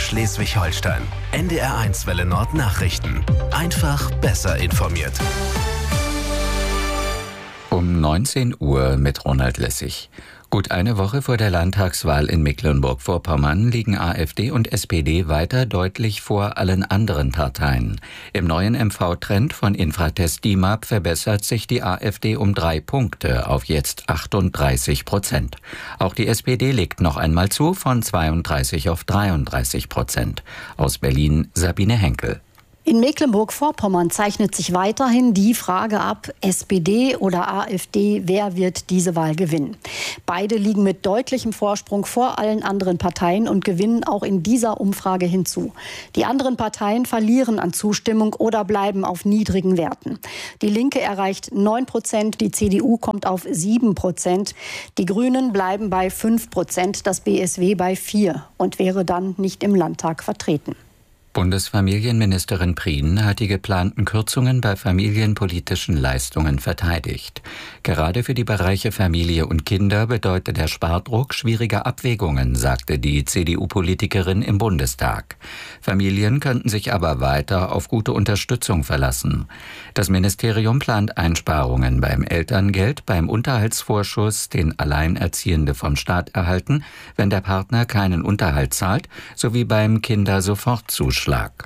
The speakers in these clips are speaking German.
Schleswig-Holstein. NDR1 Welle Nord Nachrichten. Einfach besser informiert. Um 19 Uhr mit Ronald Lessig. Gut eine Woche vor der Landtagswahl in Mecklenburg-Vorpommern liegen AfD und SPD weiter deutlich vor allen anderen Parteien. Im neuen MV-Trend von Infratest DIMAP verbessert sich die AfD um 3 Punkte auf jetzt 38%. Auch die SPD legt noch einmal zu von 32 auf 33%. Aus Berlin Sabine Henkel. In Mecklenburg-Vorpommern zeichnet sich weiterhin die Frage ab, SPD oder AfD, wer wird diese Wahl gewinnen? Beide liegen mit deutlichem Vorsprung vor allen anderen Parteien und gewinnen auch in dieser Umfrage hinzu. Die anderen Parteien verlieren an Zustimmung oder bleiben auf niedrigen Werten. Die Linke erreicht 9%, die CDU kommt auf 7%, die Grünen bleiben bei 5%, das BSW bei 4% und wäre dann nicht im Landtag vertreten. Bundesfamilienministerin Prien hat die geplanten Kürzungen bei familienpolitischen Leistungen verteidigt. Gerade für die Bereiche Familie und Kinder bedeutet der Spardruck schwierige Abwägungen, sagte die CDU-Politikerin im Bundestag. Familien könnten sich aber weiter auf gute Unterstützung verlassen. Das Ministerium plant Einsparungen beim Elterngeld, beim Unterhaltsvorschuss, den Alleinerziehende vom Staat erhalten, wenn der Partner keinen Unterhalt zahlt, sowie beim Kindersofortzuschlag.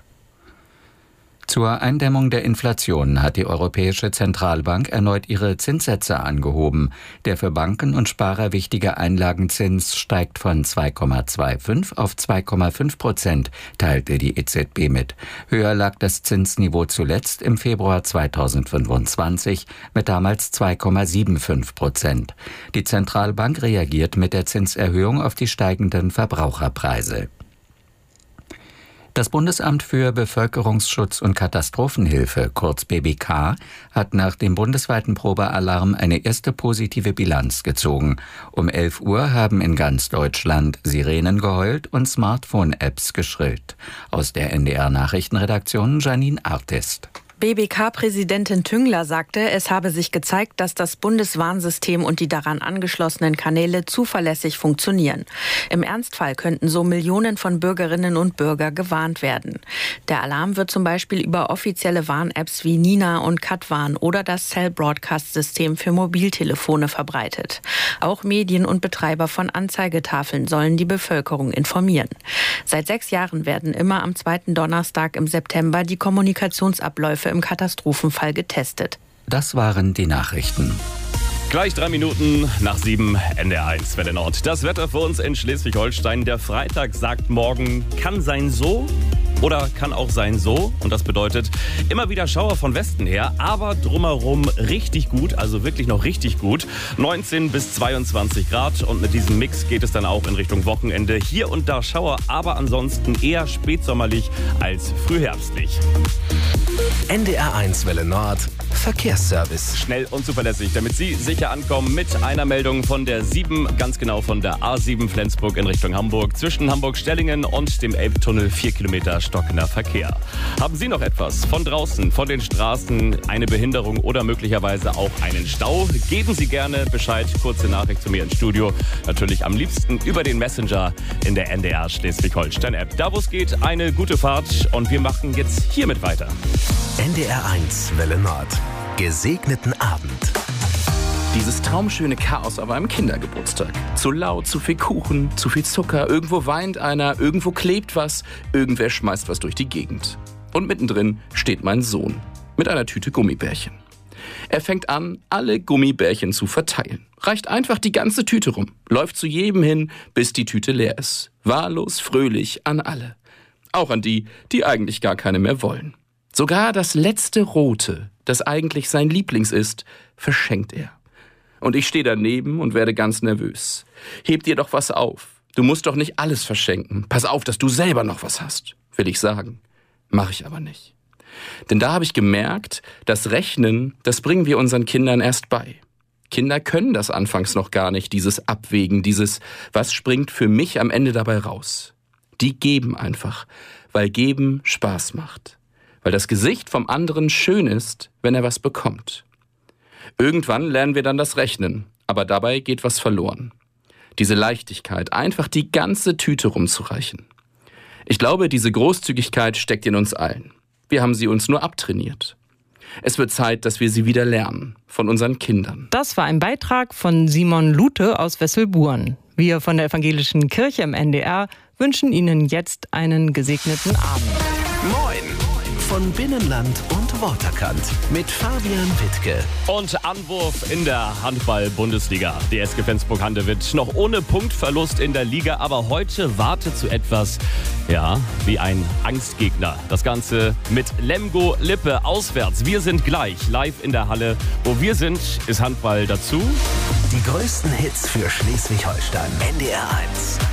Zur Eindämmung der Inflation hat die Europäische Zentralbank erneut ihre Zinssätze angehoben. Der für Banken und Sparer wichtige Einlagenzins steigt von 2,25 auf 2,5%, teilte die EZB mit. Höher lag das Zinsniveau zuletzt im Februar 2025 mit damals 2,75%. Die Zentralbank reagiert mit der Zinserhöhung auf die steigenden Verbraucherpreise. Das Bundesamt für Bevölkerungsschutz und Katastrophenhilfe, kurz BBK, hat nach dem bundesweiten Probealarm eine erste positive Bilanz gezogen. Um 11 Uhr haben in ganz Deutschland Sirenen geheult und Smartphone-Apps geschrillt. Aus der NDR-Nachrichtenredaktion Janine Artist. BBK-Präsidentin Tüngler sagte, es habe sich gezeigt, dass das Bundeswarnsystem und die daran angeschlossenen Kanäle zuverlässig funktionieren. Im Ernstfall könnten so Millionen von Bürgerinnen und Bürgern gewarnt werden. Der Alarm wird zum Beispiel über offizielle Warn-Apps wie Nina und Katwarn oder das Cell-Broadcast-System für Mobiltelefone verbreitet. Auch Medien und Betreiber von Anzeigetafeln sollen die Bevölkerung informieren. Seit 6 Jahren werden immer am 2. Donnerstag im September die Kommunikationsabläufe im Katastrophenfall getestet. Das waren die Nachrichten. Gleich 3 Minuten nach 7, NDR1 Welle Nord. Das Wetter für uns in Schleswig-Holstein. Der Freitag sagt morgen, kann sein so oder kann auch sein so. Und das bedeutet immer wieder Schauer von Westen her, aber drumherum richtig gut, also wirklich noch richtig gut. 19 bis 22 Grad und mit diesem Mix geht es dann auch in Richtung Wochenende. Hier und da Schauer, aber ansonsten eher spätsommerlich als frühherbstlich. NDR1 Welle Nord Verkehrsservice. Schnell und zuverlässig, damit Sie sicher ankommen mit einer Meldung von der 7, ganz genau von der A7 Flensburg in Richtung Hamburg. Zwischen Hamburg-Stellingen und dem Elbtunnel 4 Kilometer stockender Verkehr. Haben Sie noch etwas von draußen, von den Straßen, eine Behinderung oder möglicherweise auch einen Stau? Geben Sie gerne Bescheid, kurze Nachricht zu mir ins Studio. Natürlich am liebsten über den Messenger in der NDR Schleswig-Holstein-App. Da wo es geht, eine gute Fahrt und wir machen jetzt hiermit weiter. NDR1 Welle Nord. Gesegneten Abend. Dieses traumschöne Chaos auf einem Kindergeburtstag. Zu laut, zu viel Kuchen, zu viel Zucker, irgendwo weint einer, irgendwo klebt was, irgendwer schmeißt was durch die Gegend. Und mittendrin steht mein Sohn mit einer Tüte Gummibärchen. Er fängt an, alle Gummibärchen zu verteilen. Reicht einfach die ganze Tüte rum, läuft zu jedem hin, bis die Tüte leer ist. Wahllos, fröhlich an alle. Auch an die, die eigentlich gar keine mehr wollen. Sogar das letzte Rote, das eigentlich sein Lieblings ist, verschenkt er. Und ich stehe daneben und werde ganz nervös. Heb dir doch was auf. Du musst doch nicht alles verschenken. Pass auf, dass du selber noch was hast, will ich sagen. Mache ich aber nicht. Denn da habe ich gemerkt, das Rechnen, das bringen wir unseren Kindern erst bei. Kinder können das anfangs noch gar nicht, dieses Abwägen, dieses, was springt für mich am Ende dabei raus. Die geben einfach, weil geben Spaß macht. Weil das Gesicht vom anderen schön ist, wenn er was bekommt. Irgendwann lernen wir dann das Rechnen, aber dabei geht was verloren. Diese Leichtigkeit, einfach die ganze Tüte rumzureichen. Ich glaube, diese Großzügigkeit steckt in uns allen. Wir haben sie uns nur abtrainiert. Es wird Zeit, dass wir sie wieder lernen, von unseren Kindern. Das war ein Beitrag von Simon Lute aus Wesselburen. Wir von der Evangelischen Kirche im NDR wünschen Ihnen jetzt einen gesegneten Abend. Moin! Von Binnenland und Waterkant mit Fabian Wittke. Und Anwurf in der Handball-Bundesliga. Die SG Flensburg-Handewitt noch ohne Punktverlust in der Liga, aber heute wartet so etwas, wie ein Angstgegner. Das Ganze mit Lemgo Lippe auswärts. Wir sind gleich live in der Halle. Wo wir sind, ist Handball dazu. Die größten Hits für Schleswig-Holstein. NDR 1.